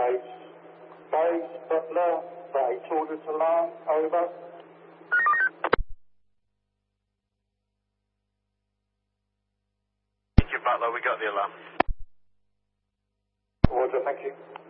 Base Butler, base order to land, over. Thank you, Butler, we got the alarm. Order, thank you.